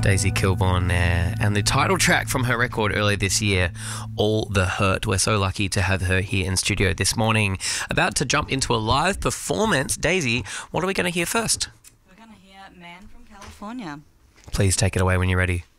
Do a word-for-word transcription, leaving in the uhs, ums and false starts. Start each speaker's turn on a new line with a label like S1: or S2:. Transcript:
S1: Daisy Kilborn there, and the title track from her record earlier this year, All the Hurt. We're so lucky to have her here in studio this morning. About to jump into a live performance. Daisy, what are we going to hear first?
S2: We're going to hear Man from California.
S1: Please take it away when you're ready.